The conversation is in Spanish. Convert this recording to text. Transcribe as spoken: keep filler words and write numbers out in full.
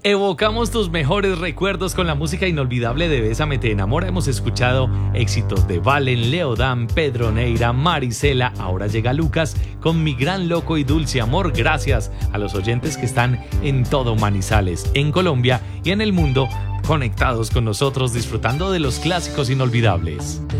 Evocamos tus mejores recuerdos con la música inolvidable de Bésame te enamora. Hemos escuchado éxitos de Valen, Leodán, Pedro Neira, Marisela. Ahora llega Lucas con Mi Gran Loco y Dulce Amor. Gracias a los oyentes que están en todo Manizales, en Colombia y en el mundo, conectados con nosotros, disfrutando de los clásicos inolvidables.